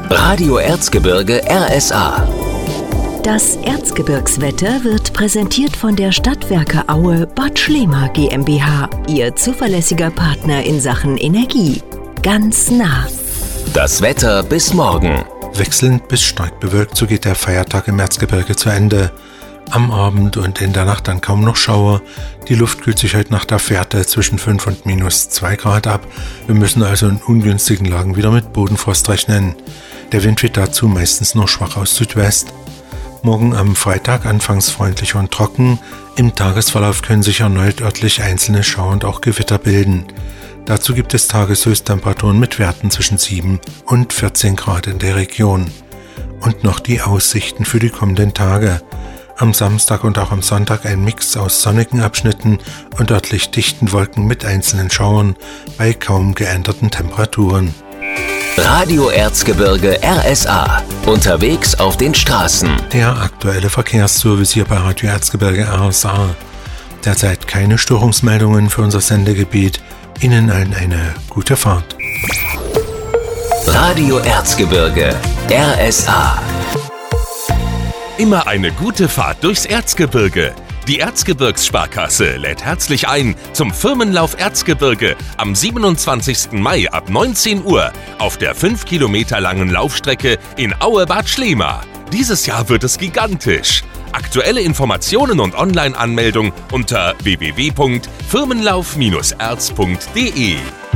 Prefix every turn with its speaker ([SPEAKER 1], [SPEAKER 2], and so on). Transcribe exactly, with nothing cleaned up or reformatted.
[SPEAKER 1] Radio Erzgebirge R S A.
[SPEAKER 2] Das Erzgebirgswetter wird präsentiert von der Stadtwerke Aue Bad Schlema GmbH, Ihr zuverlässiger Partner in Sachen Energie. Ganz nah.
[SPEAKER 1] Das Wetter bis morgen.
[SPEAKER 3] Wechselnd bis stark bewölkt, so geht der Feiertag im Erzgebirge zu Ende. Am Abend und in der Nacht dann kaum noch Schauer. Die Luft kühlt sich heute Nacht auf Werte zwischen fünf und minus zwei Grad ab. Wir müssen also in ungünstigen Lagen wieder mit Bodenfrost rechnen. Der Wind weht dazu meistens nur schwach aus Südwest. Morgen am Freitag anfangs freundlich und trocken. Im Tagesverlauf können sich erneut örtlich einzelne Schauer und auch Gewitter bilden. Dazu gibt es Tageshöchsttemperaturen mit Werten zwischen sieben und vierzehn Grad in der Region. Und noch die Aussichten für die kommenden Tage. Am Samstag und auch am Sonntag ein Mix aus sonnigen Abschnitten und örtlich dichten Wolken mit einzelnen Schauern bei kaum geänderten Temperaturen.
[SPEAKER 1] Radio Erzgebirge R S A. Unterwegs auf den Straßen.
[SPEAKER 3] Der aktuelle Verkehrsservice hier bei Radio Erzgebirge R S A. Derzeit keine Störungsmeldungen für unser Sendegebiet. Ihnen allen eine gute Fahrt.
[SPEAKER 1] Radio Erzgebirge R S A.
[SPEAKER 4] Immer eine gute Fahrt durchs Erzgebirge. Die Erzgebirgssparkasse lädt herzlich ein zum Firmenlauf Erzgebirge am siebenundzwanzigsten Mai ab neunzehn Uhr auf der fünf Kilometer langen Laufstrecke in Aue-Bad Schlema. Dieses Jahr wird es gigantisch. Aktuelle Informationen und Online-Anmeldung unter w w w punkt firmenlauf Bindestrich erz punkt de.